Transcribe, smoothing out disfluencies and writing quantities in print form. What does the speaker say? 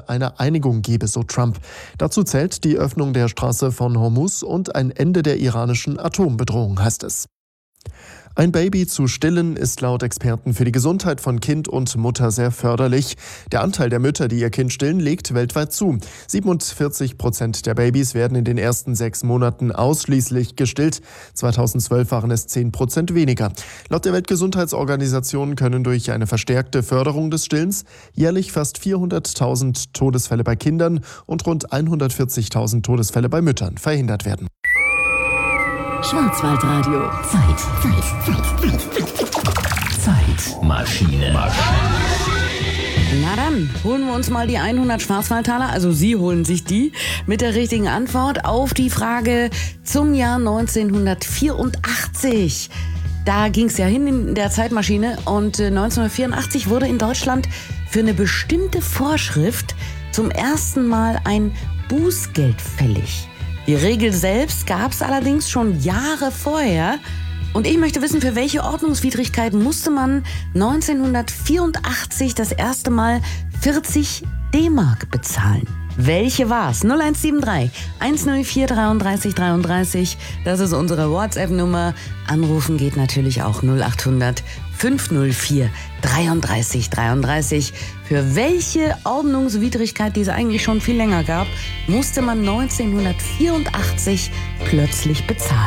bald eine Einigung gebe, so Trump. Dazu zählt die Öffnung der Straße von Hormuz und ein Ende der iranischen Atombedrohung, heißt es. Ein Baby zu stillen ist laut Experten für die Gesundheit von Kind und Mutter sehr förderlich. Der Anteil der Mütter, die ihr Kind stillen, legt weltweit zu. 47% der Babys werden in den ersten 6 Monaten ausschließlich gestillt. 2012 waren es 10% weniger. Laut der Weltgesundheitsorganisation können durch eine verstärkte Förderung des Stillens jährlich fast 400.000 Todesfälle bei Kindern und rund 140.000 Todesfälle bei Müttern verhindert werden. Schwarzwaldradio. Zeitmaschine. Na dann, holen wir uns mal die 100 Schwarzwaldtaler, also Sie holen sich die, mit der richtigen Antwort auf die Frage zum Jahr 1984. Da ging es ja hin in der Zeitmaschine und 1984 wurde in Deutschland für eine bestimmte Vorschrift zum ersten Mal ein Bußgeld fällig. Die Regel selbst gab es allerdings schon Jahre vorher. Und ich möchte wissen, für welche Ordnungswidrigkeiten musste man 1984 das erste Mal 40 D-Mark bezahlen? Welche war's? 0173 104 33 33. Das ist unsere WhatsApp-Nummer. Anrufen geht natürlich auch 0800 504 33 33. Für welche Ordnungswidrigkeit, die es eigentlich schon viel länger gab, musste man 1984 plötzlich bezahlen?